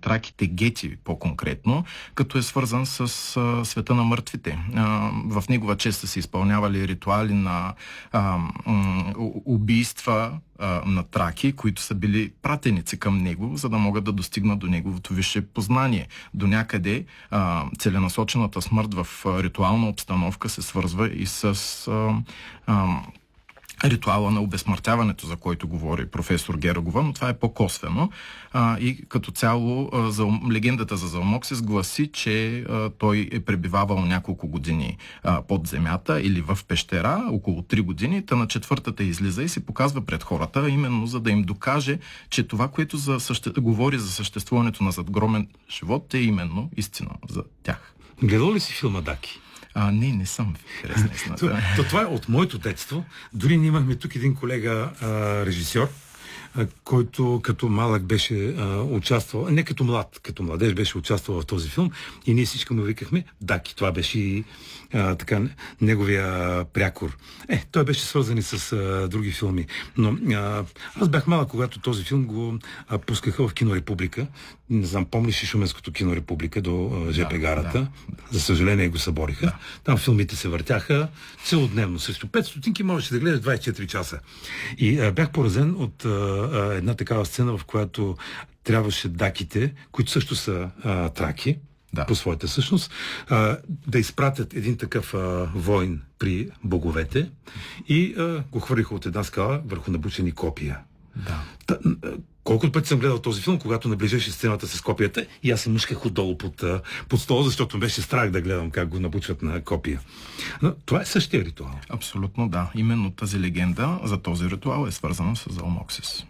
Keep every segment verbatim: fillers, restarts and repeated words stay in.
траките гети по-конкретно, като е свързан с а, света на мъртвите. А, в негова чест са се изпълнявали ритуали на а, м, убийства а, на траки, които са били пратеници към него, за да могат да достигнат до неговото висше познание. До някъде а, целенасочената смърт в а, ритуална обстановка се свързва и с а, а, ритуала на обезсмъртяването, за който говори професор Герогова, но това е по-косвено. А, и като цяло а, за, легендата за Залмоксис гласи, че а, той е пребивавал няколко години а, под земята или в пещера, около три години, та на четвъртата излиза и се показва пред хората, именно за да им докаже, че това, което за съще... говори за съществуването на задгромен живот, е именно истина за тях. Гледал ли си филма Даки? А, не, не съм. то, то, това е от моето детство. Дори ние имахме тук един колега, а, режисьор, а, който като малък беше а, участвал, не като млад, като младеж беше участвал в този филм и ние всички му викахме Даки. Това беше и а, така, неговия прякор. Е, той беше свързан и с а, други филми. Но а, аз бях малък, когато този филм го а, пускаха в Кино Република. Не знам, помниш ли Шуменското Кино Република до а, ЖП гарата? Да, да. За съжаление го събориха. Да. Там филмите се въртяха целодневно. Срещу пет стотинки можеше да гледаш двайсет и четири часа. И а, бях поразен от а, а, една такава сцена, в която трябваше даките, които също са а, траки, да, по своята същност, а, да изпратят един такъв а, войн при боговете и а, го хвърлиха от една скала върху набучени копия. Да. Та, колкото пъти съм гледал този филм, когато наближеше сцената с копията, и аз се мъшках отдолу под, под стола, защото беше страх да гледам как го набучват на копия. Но това е същия ритуал. Абсолютно да. Именно тази легенда за този ритуал е свързана с Залмоксис.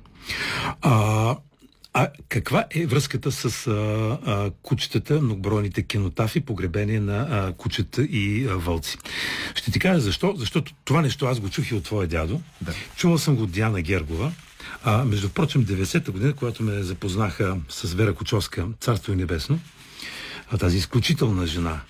А... А каква е връзката с а, а, кучетата, многобройните кинотафи, погребение на а, кучета и а, вълци? Ще ти кажа защо. Защото това нещо аз го чух и от твоя дядо. Да. Чувал съм го от Диана Гергова. А, между прочим, деветдесета година, когато ме запознаха с Вера Кучовска, Царство и небесно, а, тази изключителна жена,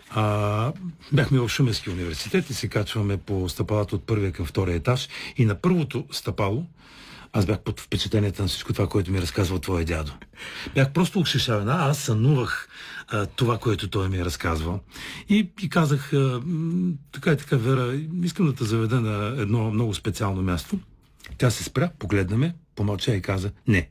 А, бяхме в Шуменския университет и се качваме по стъпалата от първия към втория етаж и на първото стъпало аз бях под впечатлението на всичко това, което ми разказва твоя дядо. Бях просто ушишавен. Аз сънувах а, това, което той ми е разказвал. И, и казах, а, така и така, Вера, искам да те заведа на едно много специално място. Тя се спря, погледна ме, помълча и каза, не.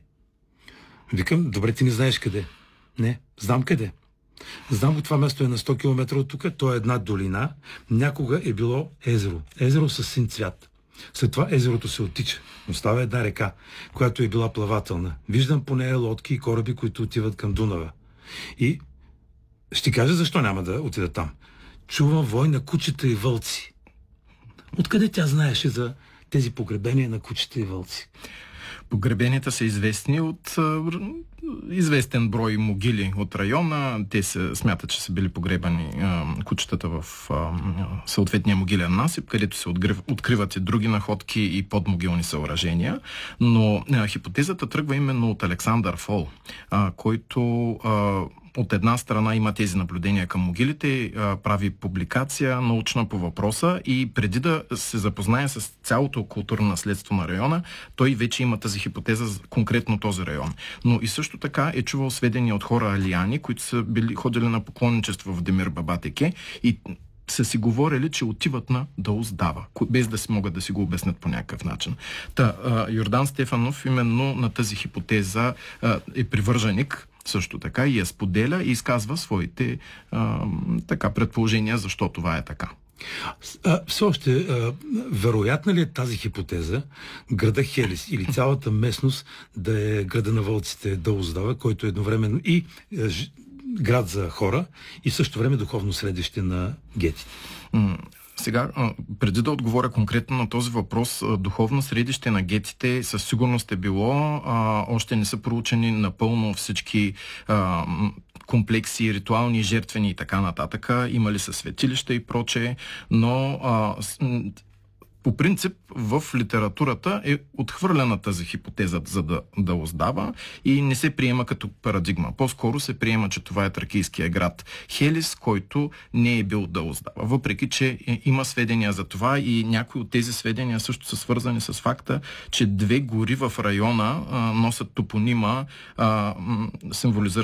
Викам, добре, ти не знаеш къде. Не, знам къде. Знам го, това място е на сто километра от тук, то е една долина. Някога е било езеро. Езеро с син цвят. След това езерото се оттича. Остава една река, която е била плавателна. Виждам по нея лодки и кораби, които отиват към Дунава. И ще кажа защо няма да отида там. Чувам вой на кучета и вълци. Откъде тя знаеше за тези погребения на кучета и вълци? Погребенията са известни от а, известен брой могили от района. Те се смятат, че са били погребани а, кучетата в а, съответния могилен насип, където се открив, откриват и други находки и подмогилни съоръжения. Но а, хипотезата тръгва именно от Александър Фол, а, който а, от една страна има тези наблюдения към могилите, прави публикация научна по въпроса и преди да се запознае с цялото културно наследство на района, той вече има тази хипотеза за конкретно този район. Но и също така е чувал сведения от хора алияни, които са били ходили на поклонничество в Демир Бабатеке и са си говорили, че отиват на Дауздава, без да си могат да си го обяснят по някакъв начин. Та, Йордан Стефанов именно на тази хипотеза е привърженик също така и я споделя и изказва своите а, така предположения, защо това е така. А, все още, а, вероятна ли е тази хипотеза града Хелис или цялата местност да е града на вълците Дауздава, който е едновременно и а, ж, град за хора и в същото време духовно средище на гетите? Сега, преди да отговоря конкретно на този въпрос, духовно средище на гетите със сигурност е било, а, още не са проучени напълно всички а, комплекси, ритуални, жертвени и така нататък. Имали са светилища и прочее, но а, по принцип в литературата е отхвърлена тази хипотеза за да, да оздава и не се приема като парадигма. По-скоро се приема, че това е тракийския град Хелис, който не е бил да оздава. Въпреки, че има сведения за това и някои от тези сведения също са свързани с факта, че две гори в района а, носят топонима, а, символизиращ